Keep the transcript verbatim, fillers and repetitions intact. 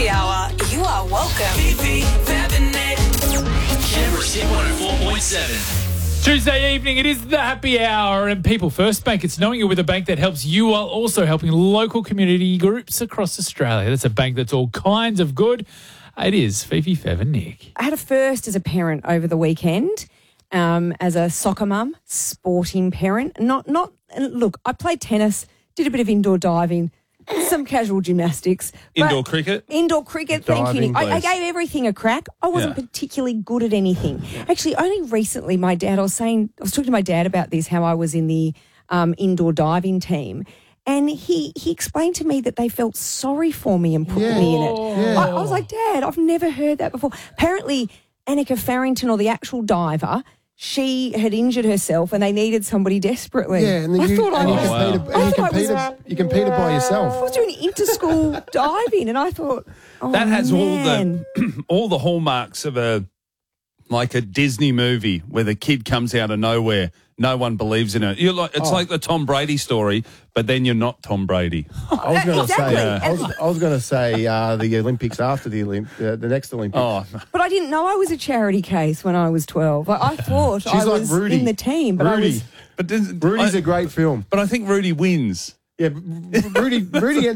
happy hour, you are welcome. Fifi, Fab and Nick. Canberra's Hit one oh four point seven. Tuesday evening, it is the happy hour, and People First Bank. It's knowing you're with a bank that helps you while also helping local community groups across Australia. That's a bank that's all kinds of good. It is Fifi, Fev and Nick. I had a first as a parent over the weekend, um, as a soccer mum, sporting parent. Not, not. Look, I played tennis, did a bit of indoor diving, some casual gymnastics. Indoor cricket? Indoor cricket, thank you, Diving, Nick. I, I please. gave everything a crack. I wasn't Yeah. particularly good at anything. Actually, only recently my dad, I was saying, I was talking to my dad about this, how I was in the um, indoor diving team. And he, he explained to me that they felt sorry for me and put Yeah. me in it. Yeah. I, I was like, Dad, I've never heard that before. Apparently, Annika Farrington, or the actual diver, she had injured herself and they needed somebody desperately. Yeah, and then I you, thought and I you was, wow. competed, I and you thought I was- competed, you competed by I yourself. was doing inter-school diving, and I thought, oh, That has man. all the all the hallmarks of a like a Disney movie where the kid comes out of nowhere. No one believes in it. You're like it's Oh. like the Tom Brady story, but then you're not Tom Brady. I was going to Exactly. say, I And- was, I was going to say uh, the Olympics after the Olymp, uh, the next Olympics. Oh, But I didn't know I was a charity case when I was twelve. I, I thought I She's like was Rudy. in the team, but Rudy. I was... but does- Rudy's I, a great film. but I think Rudy wins. Yeah, Rudy. Rudy